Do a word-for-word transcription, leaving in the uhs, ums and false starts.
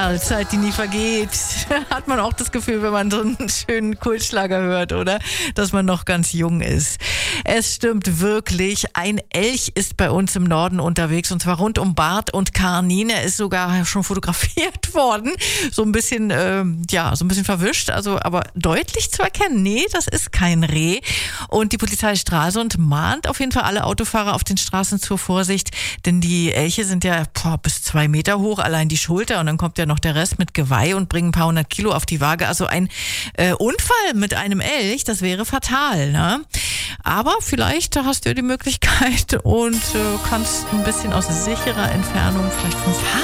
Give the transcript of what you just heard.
Ja, Zeit, die nie vergeht. Hat man auch das Gefühl, wenn man so einen schönen Kultschlager hört, oder? Dass man noch ganz jung ist. Es stimmt wirklich, ein Elch ist bei uns im Norden unterwegs, und zwar rund um Barth und Karnin. Er ist sogar schon fotografiert worden. So ein bisschen, äh, ja, so ein bisschen verwischt, also aber deutlich zu erkennen. Nee, das ist kein Reh. Und die Polizei Stralsund mahnt auf jeden Fall alle Autofahrer auf den Straßen zur Vorsicht, denn die Elche sind ja boah, bis zwei Meter hoch, allein die Schulter, und dann kommt ja noch der Rest mit Geweih und bringen ein paar hundert Kilo auf die Waage. Also ein äh, Unfall mit einem Elch, das wäre fatal, ne? Aber vielleicht hast du die Möglichkeit und äh, kannst ein bisschen aus sicherer Entfernung vielleicht vom Fahrrad